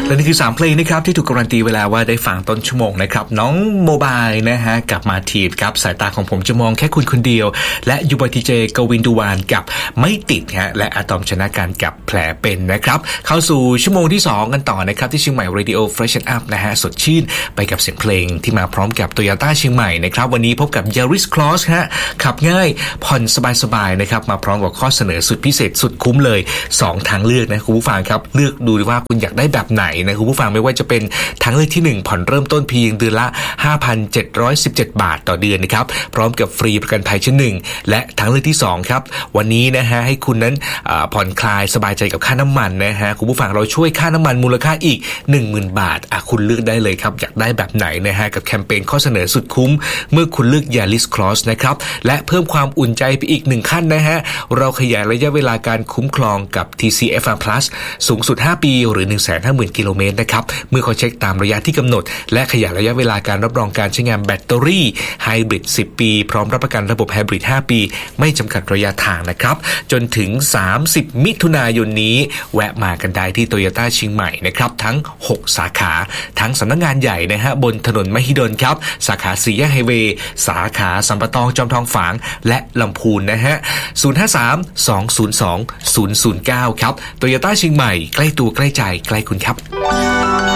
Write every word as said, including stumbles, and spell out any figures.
และนี่คือสามเพลงนะครับที่ถูกการันตีเวลาว่าได้ฟังต้นชั่วโมงนะครับน้องโมบายนะฮะกับมาทีดครับสายตาของผมจะมองแค่คุณคนเดียวและยูบอยทีเจกวินดูวานกับไม่ติดฮะและอะตอมชนะการกับแผลเป็นนะครับเข้าสู่ชั่วโมงที่สองกันต่อนะครับที่เชียงใหม่ Radio Freshen Up นะฮะสดชื่นไปกับเสียงเพลงที่มาพร้อมกับ Toyota เชียงใหม่นะครับวันนี้พบกับ Yaris Cross ฮะขับง่ายผ่อนสบายๆนะครับมาพร้อมกับข้อเสนอสุดพิเศษสุดคุ้มเลยสองทางเลือกนะคุณผู้ฟังครับเลือกดูว่าคุณอยากได้แบบไหนนะคุณผู้ฟังไม่ว่าจะเป็นทางเลือกที่หนึ่งผ่อนเริ่มต้นเพียงเดือนละ ห้าพันเจ็ดร้อยสิบเจ็ด บาทต่อเดือนนะครับพร้อมกับฟรีประกันภัยชั้นหนึ่งและทางเลือกที่สองครับวันนี้นะฮะให้คุณนั้นผ่อนคลายสบายใจกับค่าน้ำมันนะฮะคุณผู้ฟังเราช่วยค่าน้ำมันมูลค่าอีก หนึ่งหมื่น บาทอ่ะคุณเลือกได้เลยครับอยากได้แบบไหนนะฮะกับแคมเปญข้อเสนอสุดคุ้มเมื่อคุณเลือก Yaris Cross นะครับและเพิ่มความอุ่นใจไปอีกหนึ่งขั้นนะฮะเราขยายระยะเวลาการคุ้มครองกับ ที ซี เอฟ อาร์ Plus สูงสุดห้าปีหรือ หนึ่งแสนห้าหมื่น กิโลเมตรนะครับเมื่อเขาเช็คตามระยะที่กำหนดและขยายระยะเวลาการรับรองการใช้งานแบตเตอรี่ไฮบริดสิบปีพร้อมรับประกันระบบไฮบริดห้าปีไม่จำกัดระยะทางนะครับจนถึงสามสิบมิถุนายนนี้แวะมากันได้ที่ Toyota เชียงใหม่นะครับทั้งหกสาขาทั้งสำนักงานใหญ่นะฮะบนถนนมหิดลครับสาขาสี่แยกไฮเวย์สาขาสัมปตองจอมทองฝางและลำพูนนะฮะศูนย์ ห้า สาม สอง ศูนย์ สอง ศูนย์ ศูนย์ เก้าครับ Toyota เชียงใหม่ใกล้ตัวใกล้ใจใกล้คุณครับ